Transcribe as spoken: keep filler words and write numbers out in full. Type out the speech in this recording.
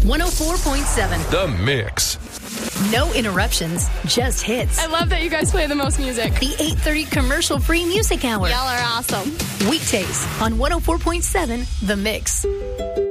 one oh four point seven. The Mix. No interruptions, just hits. I love that you guys play the most music. The eight thirty commercial-free music hour. Y'all are awesome. Weekdays on one oh four point seven The Mix.